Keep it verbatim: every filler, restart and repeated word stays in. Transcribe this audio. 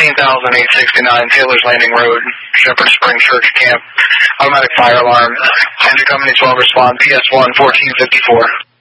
fifteen thousand eight sixty-nine Taylor's Landing Road, Shepherd Spring Church Camp. Automatic fire alarm. Engine companies will respond. P S one fourteen fifty-four.